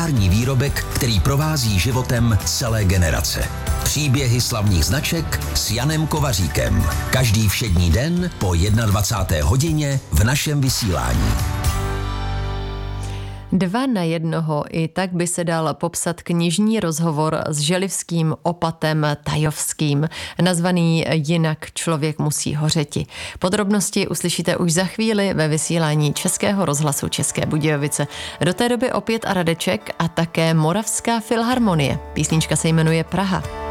legendární výrobek, který provází životem celé generace. Příběhy slavných značek s Janem Kovaříkem. Každý všední den po 21. hodině v našem vysílání. 2 na 1, i tak by se dal popsat knižní rozhovor s želivským opatem Tajovským, nazvaný Jinak člověk musí hořeti. Podrobnosti uslyšíte už za chvíli ve vysílání Českého rozhlasu České Budějovice. Do té doby opět a Radeček a také Moravská filharmonie. Písnička se jmenuje Praha.